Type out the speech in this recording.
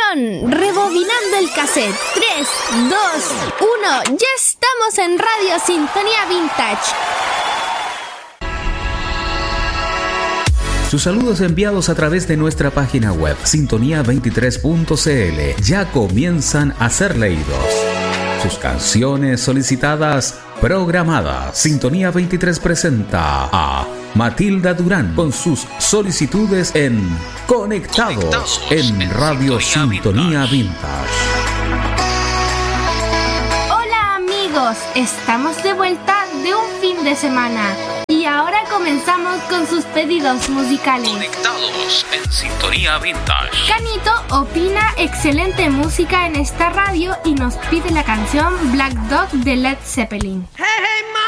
Atención, rebobinando el cassette. 3, 2, 1, ya estamos en Radio Sintonía Vintage. Sus saludos enviados a través de nuestra página web sintonía23.cl ya comienzan a ser leídos. Sus canciones solicitadas, programadas. Sintonía 23 presenta a Matilda Durán con sus solicitudes en Conectados en Radio Sintonía Vintage. Hola amigos, estamos de vuelta de un fin de semana y ahora comenzamos con sus pedidos musicales. Conectados en Sintonía Vintage. Canito opina excelente música en esta radio y nos pide la canción Black Dog de Led Zeppelin. Hey, hey,